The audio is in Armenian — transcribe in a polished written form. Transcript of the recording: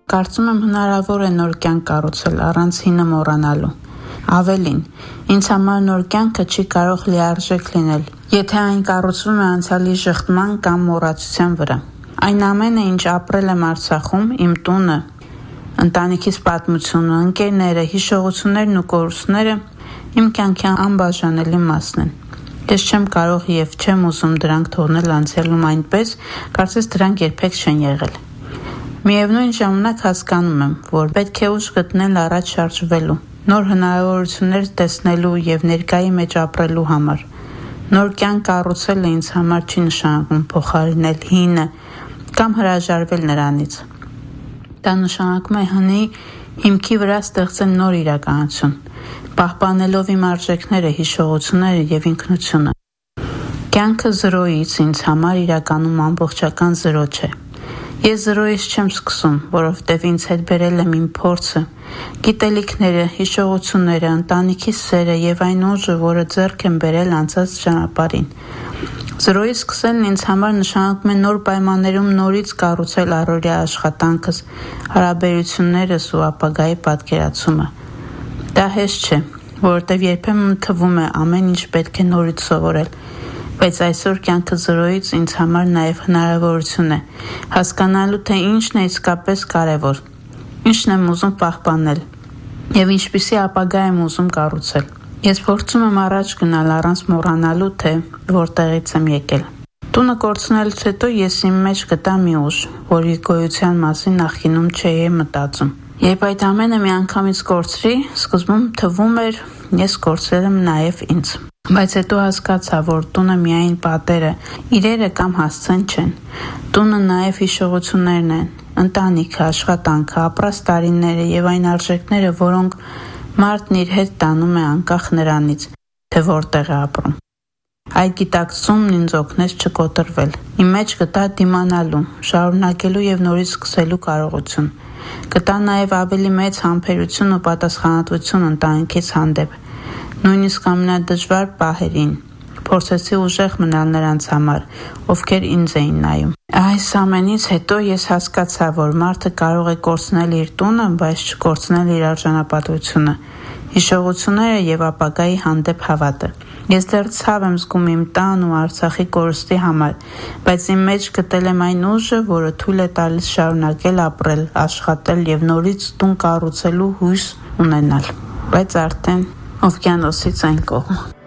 Կարծում եմ հնարավոր է նոր կյանք կառուցել առանց հինը մոռանալու։ Ավելին, ինձ համար նոր կյանքը չի կարող լիարժեք լինել, եթե այն կառուցվում է անցյալի ժխտման կամ մոռացության վրա։ Այն ամենը, ինչ ապրել եմ Արցախում, իմ տունը, ընտանիքիս պատմությունը, ընկերները, հիշողություններն ու կորուստները իմ կյանքի անբաժանելի մասն են։ Ես չեմ կարող եւ չեմ ուզում դրանք թողնել անցյալում այնպես, կարծես դրանք երբեք չեն եղել։ Միևնույն ժամանակ հասկանում եմ, որ պետք է ուժ գտնել առաջ շարժվելու, նոր հնարավորություններ տեսնելու եւ ներկայի մեջ ապրելու համար։ Նոր կյանք կառուցելը ինձ համար չի նշանակում փոխարինել հինը կամ հրաժարվել նրանից։ Դա նշանակում է հնի հիմքի վրա ստեղծել նոր իրականություն, պահպանելով իմ արժեքները, հիշողությունները եւ ինքնությունը։ Կյանքը զրոյից ինձ համար իրականում ամբողջական զրո չէ։ Ես զրոյից չեմ սկսում, որովհետև ինձ հետ բերել եմ իմ փորձը, գիտելիքները, հիշողությունները, ընտանիքի սերը եւ այն ուժը, որը ձեռք եմ բերել անցած ճանապարհին։ Զրոյից սկսելն ինձ համար նշանակում է նոր պայմաններում նորից կառուցել առօրյա աշխատանքս, հարաբերություններս ու ապագայի պատկերացումը։ Դա հեշտ չէ, որովհետև երբեմն թվում է ամեն ինչ պետք է նորից սովորել, բայց այսօր կյանքը զրոյից ինձ համար նաև հնարավորություն է հասկանալու, թե ինչն է իսկապես կարևոր, ինչն եմ ուզում պահպանել եւ ինչպիսի ապագա եմ ուզում կառուցել։ Ես փորձում եմ առաջ գնալ առանց մոռանալու, թե որտեղից եմ եկել։ Տունը կորցնելուց հետո ես իմ մեջ գտա մի ուժ, որի գոյության մասին նախկինում չէի մտածում։ Երբ այդ ամենը միանգամից կորցրի, սկզբում թվում էր, ես կորցրել եմ նաև ինձ։ Բայց հետո հասկացա, որ տունը միայն պատերը, իրերը կամ հասցեն չեն։ Տունը նաև հիշողություններն են, ընտանիքը, աշխատանքը, ապրած տարիները եւ այն արժեքները, որոնք մարդն իր հետ տանում է անկախ նրանից, թե որտեղ է ապրում։ Այդ գիտակցումն ինձ օգնեց չկոտրվել։ Իմ մեջ գտա դիմանալու, շարունակելու եւ նորից սկսելու կարողություն։ Գտա նաև ավելի մեծ համբերություն ու պատասխանատվություն ընտանիքից հանդեպ։ Նույնիսկ ամենադժվար պահերին փորձեցի ուժեղ մնալ նրանց համար, ովքեր ինձ էին նայում։ Այս ամենից հետո ես հասկացա, որ մարդը կարող է կորցնել իր տունը, բայց չկորցնել իր արժանապատվությունը, հիշողությունները եւ ապագայի հանդեպ հավատը։ Ես դեռ ցավ եմ զգում իմ տան ու Արցախի կորստի համար, բայց իմ մեջ գտել եմ այն ուժը, որը թույլ է տալիս շարունակել ապրել, աշխատել եւ նորից տուն կառուցելու հույս ունենալ։ Բայց արդեն օվկիանոսից այն կողմ։